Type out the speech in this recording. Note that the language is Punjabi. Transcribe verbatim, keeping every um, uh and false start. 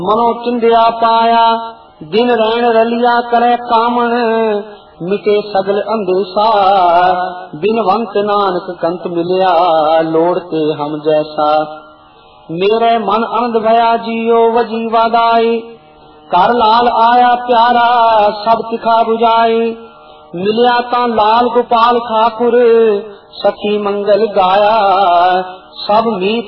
ਮਨੋ ਚਿੰਦਿਆ ਪਾਇਆ ਦਿਨ ਰਹਿਣ ਰਲਿਆ ਕਰੇ ਕਾਮਣ ਮਿਟੇ ਸਗਲ ਅੰਦੇਸਾ ਬਿਨਵੰਤ ਨਾਨਕ ਕੰਤ ਮਿਲਿਆ ਲੋੜ ਤੇ ਹਮ ਜੈਸਾ। ਮੇਰੇ ਮਨ ਆਨੰਦ ਭਇਆ ਜੀਓ ਵਜੀ ਵਾਦਾਈ ਕਰ ਲਾਲ ਆਇਆ ਪਿਆਰਾ ਸਭ ਤਿਖਾ 부ਜਾਈ। ਮਿਲਿਆ ਤਾਂ ਲਾਲ ਗੋਪਾਲ ਠਾਕੁਰ ਸਖੀ ਮੰਗਲ ਗਾਇਆ ਸਭ ਮੀਤ